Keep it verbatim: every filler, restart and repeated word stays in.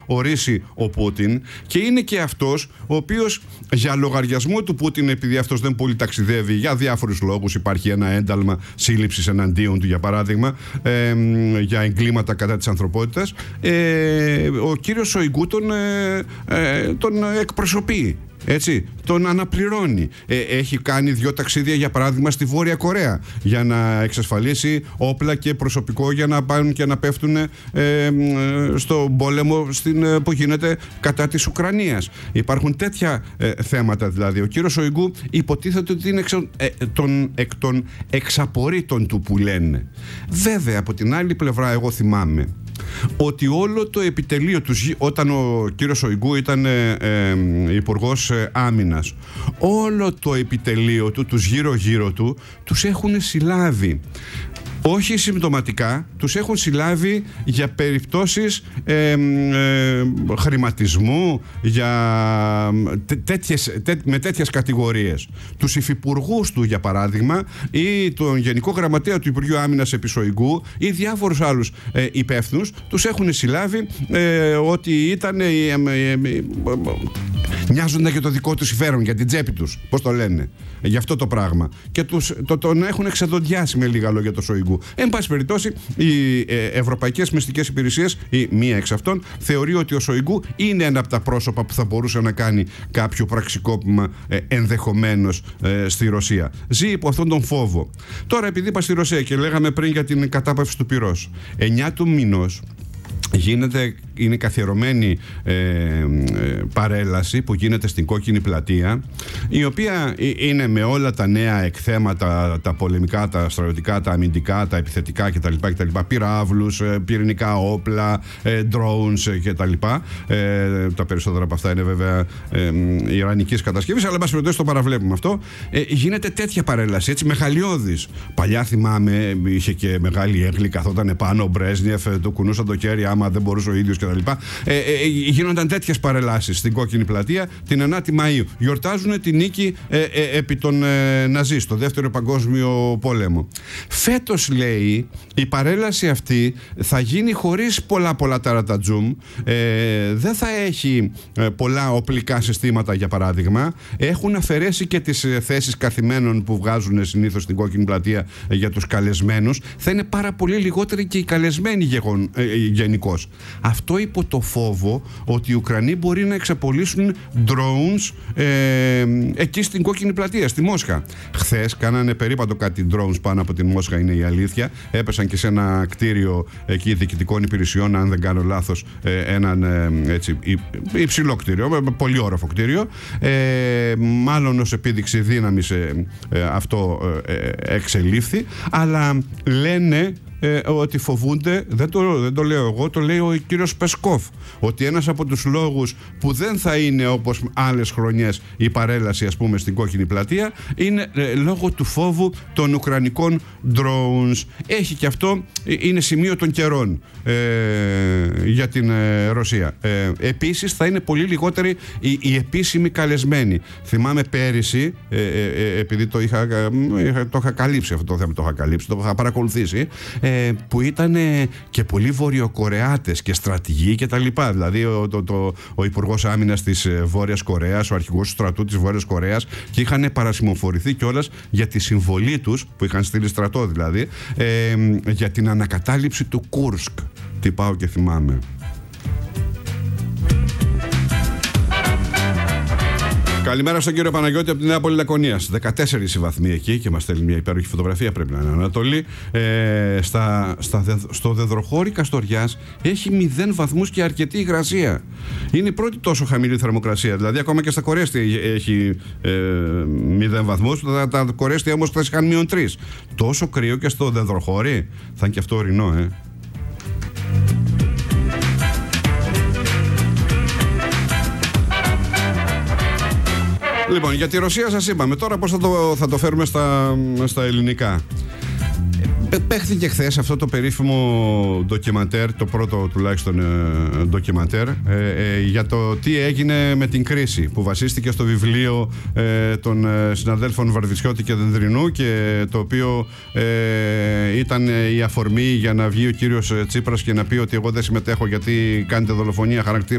ορίσει ο Πούτιν, και είναι και αυτός ο οποίος για λογαριασμό του Πούτιν, επειδή αυτός δεν πολύ ταξιδεύει για διάφορους λόγους, υπάρχει ένα ένταλμα σύλληψης εναντίον του, για παράδειγμα, ε, για εγκλήματα κατά της ανθρωπότητας, ε, ο κύριος Σοϊγκού τον, ε, ε, τον εκπροσωπεί. Έτσι, τον αναπληρώνει. Ε, έχει κάνει δύο ταξίδια, για παράδειγμα, στη Βόρεια Κορέα, για να εξασφαλίσει όπλα και προσωπικό για να πάνε και να πέφτουν ε, ε, στον πόλεμο στην, που γίνεται κατά της Ουκρανίας. Υπάρχουν τέτοια ε, θέματα, δηλαδή. Ο κύριος Σοϊγκού υποτίθεται ότι είναι εξ, ε, τον, εκ των εξαπορρίτων του που λένε. Βέβαια, από την άλλη πλευρά, εγώ θυμάμαι ότι όλο το επιτελείο του, όταν ο κύριος Σοϊγκού ήταν ε, ε, υπουργός ε, άμυνας, όλο το επιτελείο του, τους γύρω-γύρω του, τους έχουν συλλάβει. Όχι συμπτωματικά, τους έχουν συλλάβει για περιπτώσεις ε, ε, χρηματισμού, για τέ, τέτοιες, τέ, με τέτοιες κατηγορίες. Τους υφυπουργούς του, για παράδειγμα, ή τον Γενικό Γραμματέα του Υπουργείου Άμυνας επί Σοϊγκού, ή διάφορους άλλους ε, υπεύθυνους, τους έχουν συλλάβει ε, ότι ήταν... Ε, ε, ε, ε, νοιάζονταν για το δικό τους συμφέρον, για την τσέπη τους, πώς το λένε, για αυτό το πράγμα. Και τους, το, τον έχουν εξεδοντιάσει, με λίγα λόγια, το Σοϊγκού. Εν πάση περιπτώσει, οι ε, ευρωπαϊκές μυστικές υπηρεσίες, ή μία εξ αυτών, θεωρεί ότι ο Σοϊγκού είναι ένα από τα πρόσωπα που θα μπορούσε να κάνει κάποιο πραξικόπημα ε, ενδεχομένως ε, στη Ρωσία. Ζει υπό αυτόν τον φόβο. Τώρα, επειδή είπα στη Ρωσία και λέγαμε πριν για την κατάπαυση του πυρός, εννιά του μηνός γίνεται, είναι καθιερωμένη ε, ε, παρέλαση που γίνεται στην Κόκκινη Πλατεία, η οποία είναι με όλα τα νέα εκθέματα, τα πολεμικά, τα στρατιωτικά, τα αμυντικά, τα επιθετικά κτλ, κτλ, πυράβλους, πυρηνικά όπλα, ε, drones κτλ. Ε, τα περισσότερα από αυτά είναι βέβαια ε, ιρανικής κατασκευής, αλλά εν πάση περιπτώσει το παραβλέπουμε αυτό. Ε, γίνεται τέτοια παρέλαση, έτσι, μεγαλειώδης. Παλιά θυμάμαι, είχε και μεγάλη έγκλη, καθόταν επάνω ο Μπρέσνιεφ, το κουνούσαν το χέρι άμα δεν μπορούσε ο ίδιος κτλ. Ε, ε, γίνονταν τέτοιες παρελάσεις στην Κόκκινη Πλατεία την ενάτη Μαΐου. Γιορτάζουν τη νίκη ε, ε, επί των ε, Ναζί στο Δεύτερο Παγκόσμιο Πόλεμο. Φέτος, λέει, η παρέλαση αυτή θα γίνει χωρίς πολλά πολλά ταρατατζούμ. Ε, δεν θα έχει ε, πολλά οπλικά συστήματα, για παράδειγμα. Έχουν αφαιρέσει και τις ε, θέσεις καθημένων που βγάζουν συνήθως στην Κόκκινη Πλατεία ε, για τους καλεσμένους. Θα είναι πάρα πολύ λιγότεροι και οι καλεσμένοι γεγον, ε, γενικώς. Αυτό υπό το φόβο ότι οι Ουκρανοί μπορεί να εξαπολύσουν drones ε, εκεί στην Κόκκινη Πλατεία, στη Μόσχα. Χθες κάνανε περίπατο κάτι drones πάνω από την Μόσχα, είναι η αλήθεια. Έπεσαν και σε ένα κτίριο εκεί διοικητικών υπηρεσιών, αν δεν κάνω λάθος, ε, έναν ε, έτσι, υψηλό κτίριο, πολύ όροφο κτίριο. Ε, μάλλον ως επίδειξη δύναμης ε, ε, αυτό ε, εξελίφθη, αλλά λένε Ε, ότι φοβούνται, δεν το, δεν το λέω εγώ, το λέει ο κύριος Πεσκόφ, ότι ένας από τους λόγους που δεν θα είναι όπως άλλες χρονιές η παρέλαση, ας πούμε, στην Κόκκινη Πλατεία, είναι ε, λόγω του φόβου των ουκρανικών drones. Έχει και αυτό, ε, είναι σημείο των καιρών ε, για την ε, Ρωσία. Ε, επίσης θα είναι πολύ λιγότεροι οι, οι επίσημοι καλεσμένοι. Θυμάμαι πέρυσι, ε, ε, ε, επειδή το είχα, ε, το είχα καλύψει αυτό το θέμα, το είχα καλύψει, το είχα παρακολουθήσει, που ήταν και πολλοί Βορειοκορεάτες και στρατηγοί και τα λοιπά. Δηλαδή ο, το, το, ο Υπουργός Άμυνας της Βόρειας Κορέας, ο αρχηγός του στρατού της Βόρειας Κορέας, και είχαν παρασημοφορηθεί κιόλας για τη συμβολή τους, που είχαν στείλει στρατό δηλαδή, ε, για την ανακατάληψη του Κούρσκ. Τι πάω και θυμάμαι. Καλημέρα στον κύριο Παναγιώτη από τη Νέα Πόλη Λακωνίας. δεκατέσσερις οι βαθμοί εκεί και μας στέλνει μια υπέροχη φωτογραφία. Πρέπει να είναι Ανατολή. Ε, στα, στα, στο Δεδροχώρι Καστοριάς έχει μηδέν βαθμούς και αρκετή υγρασία. Είναι η πρώτη τόσο χαμηλή θερμοκρασία. Δηλαδή, ακόμα και στα Κορέστη έχει ε, μηδέν βαθμούς. Τα, τα Κορέστη όμως θα είχαν μείον τρεις. Τόσο κρύο και στο Δεδροχώρι. Θα είναι και αυτό ορεινό, ε. Λοιπόν, για τη Ρωσία σας είπαμε. Τώρα πώς θα το, θα το φέρουμε στα, στα ελληνικά. Παίχθηκε χθες αυτό το περίφημο ντοκιμαντέρ, το πρώτο τουλάχιστον ε, ντοκιμαντέρ, ε, ε, για το τι έγινε με την κρίση, που βασίστηκε στο βιβλίο ε, των ε, συναδέλφων Βαρδισιώτη και Δενδρινού, και το οποίο ε, ήταν η αφορμή για να βγει ο κύριος Τσίπρας και να πει ότι εγώ δεν συμμετέχω γιατί κάνετε δολοφονία χαρακτήρα